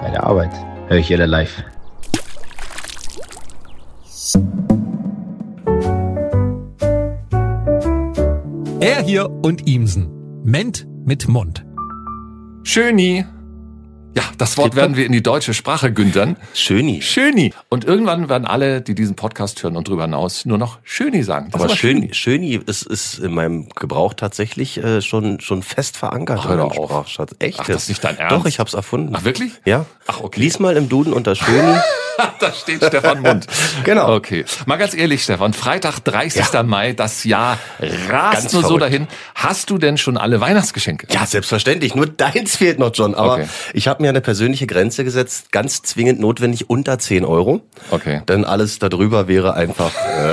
Bei der Arbeit höre ich jeder live. Er hier und Ihmsen. Ment mit Mund. Schöni. Ja, das Wort werden wir in die deutsche Sprache güntern. Schöni. Schöni. Und irgendwann werden alle, die diesen Podcast hören und drüber hinaus, nur noch Schöni sagen. Aber Schöni ist in meinem Gebrauch tatsächlich schon fest verankert. Ach, hör doch auf. Sprachschatz. Echt? Ach, das ist nicht dein Ernst? Doch, ich hab's erfunden. Ach, wirklich? Ja. Ach, okay. Lies mal im Duden unter Schöni. Da steht Stefan Mund. Genau. Okay. Mal ganz ehrlich, Stefan, Freitag, 30. Mai, das Jahr rast Ganz nur so verrückt. dahin. Hast du denn schon alle Weihnachtsgeschenke? Ja, selbstverständlich. Nur deins fehlt noch, John. Aber Okay. ich habe mir eine persönliche Grenze gesetzt, ganz zwingend notwendig unter 10 Euro. Okay. Denn alles darüber wäre einfach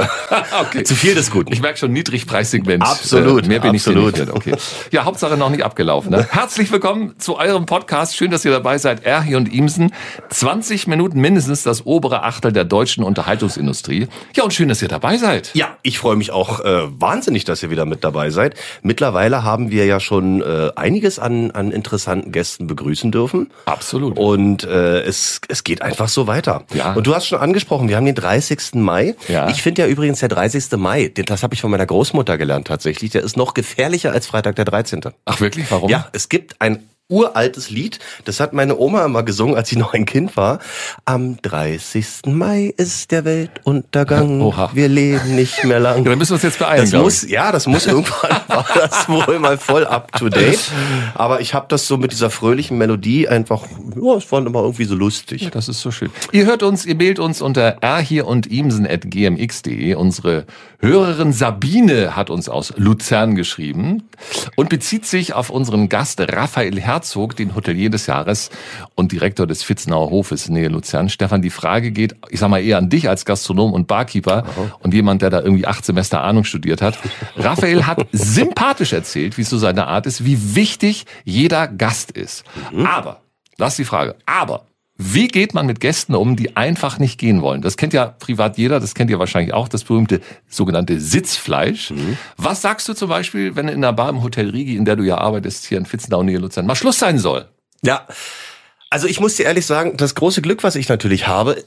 Okay. zu viel des Guten. Ich merke schon, Niedrigpreissegment. Absolut, Mehr bin absolut. ich dir nicht wert. Okay. Ja, Hauptsache noch nicht abgelaufen. Ne? Herzlich willkommen zu eurem Podcast. Schön, dass ihr dabei seid. Erhi und Ihmsen. 20 Minuten mindestens das obere Achtel der deutschen Unterhaltungsindustrie. Ja, und schön, dass ihr dabei seid. Ja, ich freue mich auch wahnsinnig, dass ihr wieder mit dabei seid. Mittlerweile haben wir ja schon einiges an interessanten Gästen begrüßen dürfen. Absolut. Und es geht einfach so weiter. Ja. Und du hast schon angesprochen, wir haben den 30. Mai. Ja. Ich finde ja übrigens der 30. Mai, das habe ich von meiner Großmutter gelernt tatsächlich, der ist noch gefährlicher als Freitag der 13. Ach wirklich? Warum? Ja, es gibt ein uraltes Lied, das hat meine Oma immer gesungen, als sie noch ein Kind war. Am 30. Mai ist der Weltuntergang, Oha. wir leben nicht mehr lang. Ja, dann müssen wir uns jetzt beeilen, Das glaub muss, ja, das muss irgendwann, war das wohl mal voll up to date. Aber ich habe das so mit dieser fröhlichen Melodie einfach, ja, es war immer irgendwie so lustig. Ja, das ist so schön. Ihr hört uns, ihr mailt uns unter rhierundimsen@gmx.de. Unsere Hörerin Sabine hat uns aus Luzern geschrieben und bezieht sich auf unseren Gast Raphael Herzog, den Hotelier des Jahres und Direktor des Vitznauer Hofes Nähe Luzern. Stefan, die Frage geht, ich sag mal eher an dich als Gastronom und Barkeeper und jemand, der da irgendwie 8 Semester Ahnung studiert hat. Raphael hat sympathisch erzählt, wie es so seine Art ist, wie wichtig jeder Gast ist. Aber, das ist die Frage, wie geht man mit Gästen um, die einfach nicht gehen wollen? Das kennt ja privat jeder, das kennt ihr wahrscheinlich auch, das berühmte sogenannte Sitzfleisch. Was sagst du zum Beispiel, wenn in einer Bar im Hotel Rigi, in der du ja arbeitest, hier in Vitznau, Nähe Luzern, mal Schluss sein soll? Ja, also ich muss dir ehrlich sagen, das große Glück, was ich natürlich habe,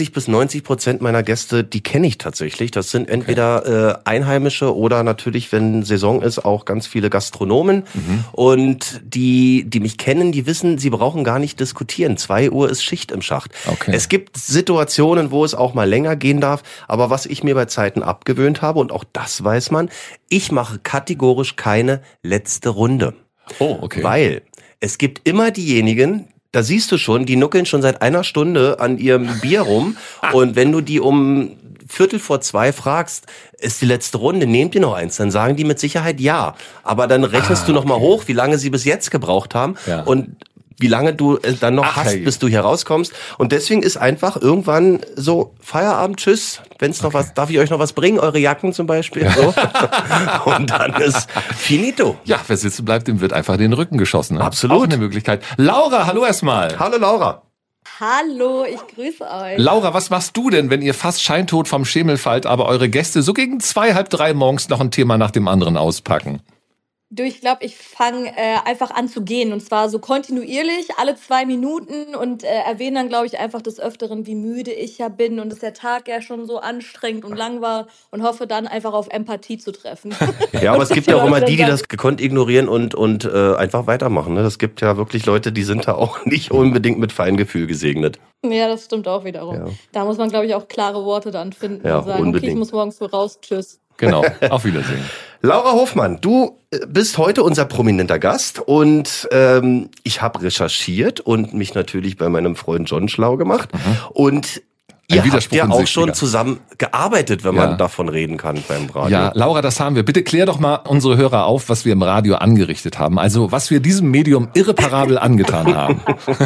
80-90% meiner Gäste, die kenne ich tatsächlich. Das sind entweder Einheimische oder natürlich, wenn Saison ist, auch ganz viele Gastronomen. Und die mich kennen, die wissen, sie brauchen gar nicht diskutieren. 2 Uhr ist Schicht im Schacht. Okay. Es gibt Situationen, wo es auch mal länger gehen darf. Aber was ich mir bei Zeiten abgewöhnt habe, und auch das weiß man, ich mache kategorisch keine letzte Runde. Oh, okay. Weil es gibt immer diejenigen, da siehst du schon, die nuckeln schon seit einer Stunde an ihrem Bier rum. Und wenn du die um 1:45 fragst, ist die letzte Runde, nehmt ihr noch eins? Dann sagen die mit Sicherheit ja. Aber dann rechnest du noch mal hoch, wie lange sie bis jetzt gebraucht haben. Ja. Und wie lange du es dann noch hast, bis du hier rauskommst. Und deswegen ist einfach irgendwann so Feierabend, tschüss. Wenn's noch was, darf ich euch noch was bringen? Eure Jacken zum Beispiel. So. Und dann ist finito. Ja, wer sitzen bleibt, dem wird einfach in den Rücken geschossen. Ne? Absolut. Auch eine Möglichkeit. Laura, hallo erstmal. Hallo Laura. Hallo, ich grüße euch. Laura, was machst du denn, wenn ihr fast scheintot vom Schemel fallt, aber eure Gäste so gegen 2, halb 3 morgens noch ein Thema nach dem anderen auspacken? Du, ich glaube, ich fange einfach an zu gehen und zwar so kontinuierlich, alle 2 Minuten und erwähne dann, glaube ich, einfach des Öfteren, wie müde ich ja bin und dass der Tag ja schon so anstrengend und lang war und hoffe dann einfach auf Empathie zu treffen. Ja, aber es gibt ja auch immer die das gekonnt ignorieren und einfach weitermachen. Ne? Das gibt ja wirklich Leute, die sind da auch nicht unbedingt mit Feingefühl gesegnet. Ja, das stimmt auch wiederum. Ja. Da muss man, glaube ich, auch klare Worte dann finden Ja, und sagen, unbedingt. okay, ich muss morgens früh raus, tschüss. Genau, auf Wiedersehen. Laura Hofmann, du bist heute unser prominenter Gast und ich habe recherchiert und mich natürlich bei meinem Freund John schlau gemacht. Und ihr habt ja auch schon zusammen gearbeitet, wenn man davon reden kann beim Radio. Ja, Laura, das haben wir. Bitte klär doch mal unsere Hörer auf, was wir im Radio angerichtet haben. Also, was wir diesem Medium irreparabel angetan haben.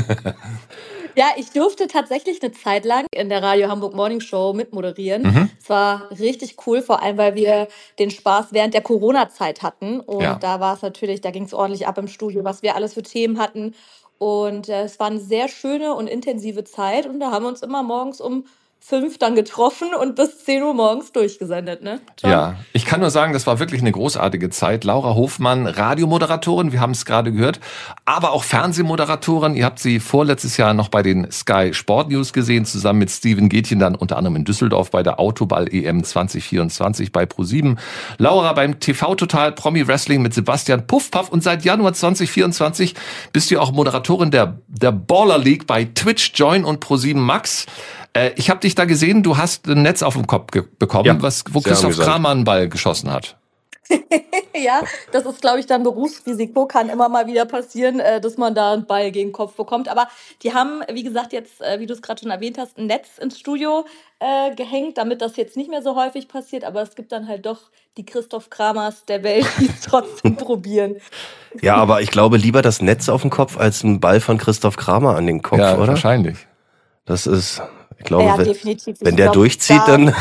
Ja, ich durfte tatsächlich eine Zeit lang in der Radio Hamburg Morning Show mitmoderieren. Es war richtig cool, vor allem, weil wir den Spaß während der Corona-Zeit hatten. Und da war es natürlich, da ging es ordentlich ab im Studio, was wir alles für Themen hatten. Und es war eine sehr schöne und intensive Zeit. Und da haben wir uns immer morgens um 5 dann getroffen und bis 10 Uhr morgens durchgesendet, ne? John? Ja, ich kann nur sagen, das war wirklich eine großartige Zeit. Laura Hofmann, Radiomoderatorin, wir haben es gerade gehört, aber auch Fernsehmoderatorin. Ihr habt sie vorletztes Jahr noch bei den Sky Sport News gesehen, zusammen mit Steven Gätjen dann unter anderem in Düsseldorf bei der Autoball-EM 2024 bei ProSieben. Laura beim TV Total Promi Wrestling mit Sebastian Puffpaff und seit Januar 2024 bist du auch Moderatorin der Baller League bei Twitch, Join und ProSieben Max. Ich habe dich da gesehen, du hast ein Netz auf dem Kopf bekommen, Ja, wo Christoph amüsant. Kramer einen Ball geschossen hat. Ja, das ist, glaube ich, dann Berufsrisiko, kann immer mal wieder passieren, dass man da einen Ball gegen den Kopf bekommt. Aber die haben, wie gesagt, jetzt, wie du es gerade schon erwähnt hast, ein Netz ins Studio gehängt, damit das jetzt nicht mehr so häufig passiert. Aber es gibt dann halt doch die Christoph Kramers der Welt, die es trotzdem probieren. Ja, aber ich glaube lieber das Netz auf den Kopf als ein Ball von Christoph Kramer an den Kopf, Ja, oder? wahrscheinlich. Das ist, ich glaube, Ja, wenn, definitiv. wenn Ich der glaub, durchzieht, da- dann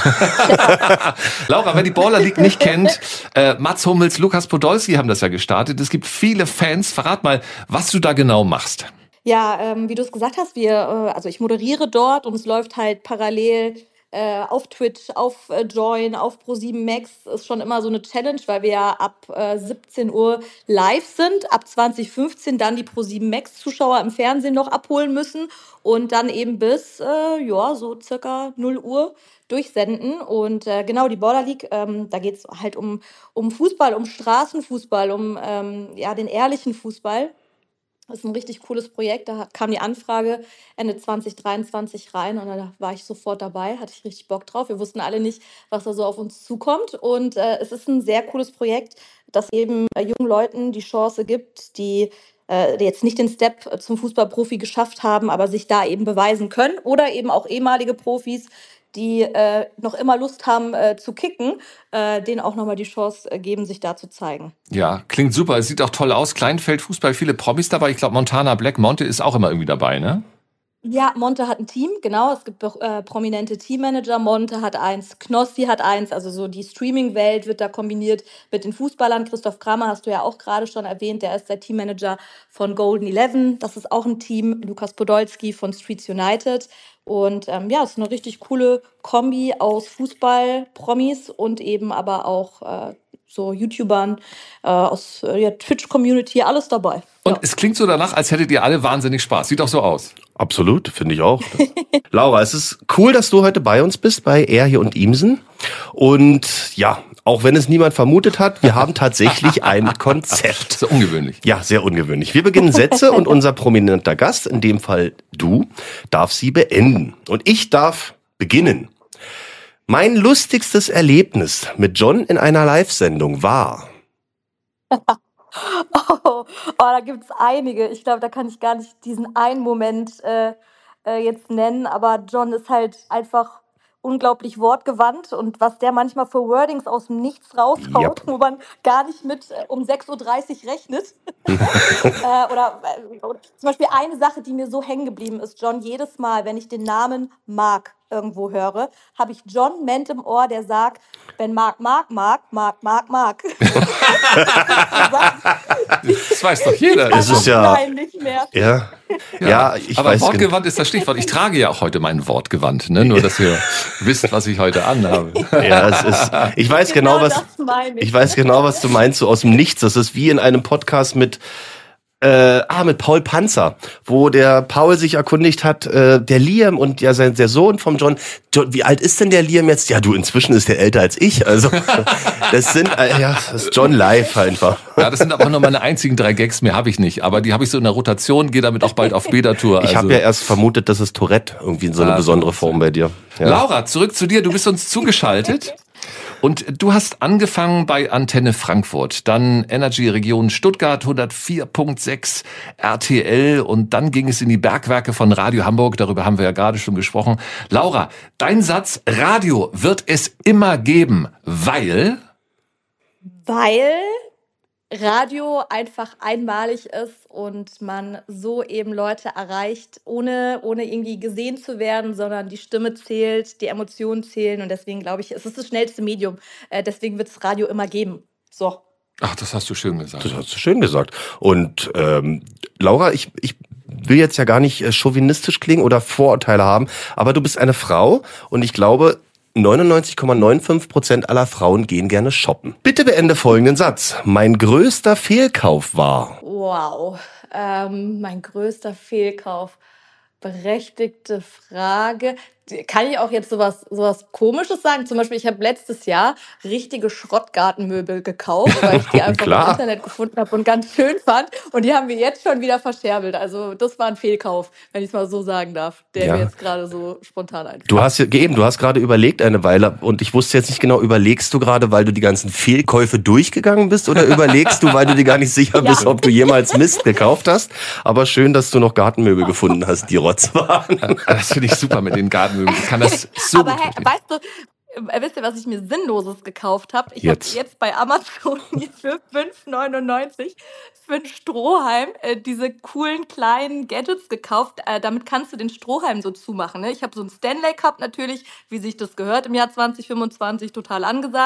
Laura, wer die Baller League nicht kennt, Mats Hummels, Lukas Podolski haben das ja gestartet. Es gibt viele Fans. Verrat mal, was du da genau machst. Ja, wie du es gesagt hast, also ich moderiere dort und es läuft halt parallel auf Twitch, auf Join, auf ProSieben Max. Ist schon immer so eine Challenge, weil wir ja ab 17 Uhr live sind, ab 20:15 dann die ProSieben Max Zuschauer im Fernsehen noch abholen müssen und dann eben bis so circa 0 Uhr durchsenden. Und genau, die Border League, da geht es halt um Fußball, um Straßenfußball, um den ehrlichen Fußball. Das ist ein richtig cooles Projekt. Da kam die Anfrage Ende 2023 rein und da war ich sofort dabei, hatte ich richtig Bock drauf. Wir wussten alle nicht, was da so auf uns zukommt. Und es ist ein sehr cooles Projekt, das eben jungen Leuten die Chance gibt, die jetzt nicht den Step zum Fußballprofi geschafft haben, aber sich da eben beweisen können. Oder eben auch ehemalige Profis, die noch immer Lust haben zu kicken, denen auch nochmal die Chance geben, sich da zu zeigen. Ja, klingt super. Es sieht auch toll aus. Kleinfeldfußball, viele Promis dabei. Ich glaube, Montana Black, Monte ist auch immer irgendwie dabei, ne? Ja, Monte hat ein Team, genau. Es gibt prominente Teammanager. Monte hat eins, Knossi hat eins. Also so die Streaming-Welt wird da kombiniert mit den Fußballern. Christoph Kramer hast du ja auch gerade schon erwähnt. Der ist der Teammanager von Golden 11. Das ist auch ein Team. Lukas Podolski von Streets United. Und es ist eine richtig coole Kombi aus Fußball, Promis und eben aber auch so YouTubern aus der Twitch-Community, alles dabei. Und es klingt so danach, als hättet ihr alle wahnsinnig Spaß. Sieht auch so aus. absolut, finde ich auch. Laura, es ist cool, dass du heute bei uns bist, bei Er hier und Imsen. Und ja, auch wenn es niemand vermutet hat, wir haben tatsächlich ein Konzept. So ungewöhnlich. Ja, sehr ungewöhnlich. Wir beginnen Sätze und unser prominenter Gast, in dem Fall du, darf sie beenden. Und ich darf beginnen. Mein lustigstes Erlebnis mit John in einer Live-Sendung war... Da gibt's einige. Ich glaube, da kann ich gar nicht diesen einen Moment jetzt nennen, aber John ist halt einfach unglaublich wortgewandt und was der manchmal für Wordings aus dem Nichts raushaut, Yep. wo man gar nicht mit um 6:30 Uhr rechnet. Oder zum Beispiel eine Sache, die mir so hängen geblieben ist, John, jedes Mal, wenn ich den Namen Mark irgendwo höre, habe ich John Ment im Ohr, der sagt, wenn Mark. Das weiß doch jeder. Das ist ja- Nein, nicht mehr. Ja, ich aber weiß genau. Wortgewandt ist das Stichwort. Ich trage ja auch heute mein Wortgewand, ne? Nur, dass ihr wisst, was ich heute anhabe. Ja, es ist. Ich weiß genau, Genau was. das meine ich. Ich weiß genau, was du meinst, so aus dem Nichts. Das ist wie in einem Podcast mit Paul Panzer, wo der Paul sich erkundigt hat, der Liam und ja der Sohn vom John, wie alt ist denn der Liam jetzt? Ja, du, inzwischen ist der älter als ich. Also das ist John live einfach. Ja, das sind aber auch nur meine einzigen 3 Gags, mehr habe ich nicht. Aber die habe ich so in der Rotation, gehe damit auch bald auf Beta-Tour. Ich habe ja erst vermutet, das ist Tourette, irgendwie in so eine Ah, besondere so. Form bei dir. Ja. Laura, zurück zu dir. Du bist uns zugeschaltet. Und du hast angefangen bei Antenne Frankfurt, dann Energy Region Stuttgart 104.6 RTL und dann ging es in die Bergwerke von Radio Hamburg, darüber haben wir ja gerade schon gesprochen. Laura, dein Satz, Radio wird es immer geben, weil... Weil Radio einfach einmalig ist und man so eben Leute erreicht, ohne irgendwie gesehen zu werden, sondern die Stimme zählt, die Emotionen zählen und deswegen glaube ich, es ist das schnellste Medium. Deswegen wird es Radio immer geben. So. Ach, das hast du schön gesagt. Das hast du schön gesagt. Und Laura, ich will jetzt ja gar nicht chauvinistisch klingen oder Vorurteile haben, aber du bist eine Frau und ich glaube, 99,95% aller Frauen gehen gerne shoppen. Bitte beende folgenden Satz. Mein größter Fehlkauf war... Wow, mein größter Fehlkauf. Berechtigte Frage. Kann ich auch jetzt sowas Komisches sagen? Zum Beispiel, ich habe letztes Jahr richtige Schrottgartenmöbel gekauft, weil ich die einfach im Internet gefunden habe und ganz schön fand. Und die haben wir jetzt schon wieder verscherbelt. Also das war ein Fehlkauf, wenn ich es mal so sagen darf, der mir jetzt gerade so spontan einfällt. Du hast gerade überlegt eine Weile und ich wusste jetzt nicht genau, überlegst du gerade, weil du die ganzen Fehlkäufe durchgegangen bist oder überlegst du, weil du dir gar nicht sicher bist, ob du jemals Mist gekauft hast? Aber schön, dass du noch Gartenmöbel gefunden hast, die Rotz waren. Das finde ich super mit den Gartenmöbeln. Ich kann das so Aber gut verstehen. weißt du, wisst ihr, was ich mir Sinnloses gekauft habe? Ich habe jetzt bei Amazon für 5,99 für einen Strohhalm diese coolen kleinen Gadgets gekauft. Damit kannst du den Strohhalm so zumachen. Ne? Ich habe so einen Stanley Cup natürlich, wie sich das gehört im Jahr 2025, total angesagt.